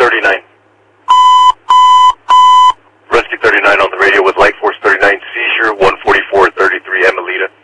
39. Rescue 39 on the radio with Light Force 39, seizure 14433 Amelita.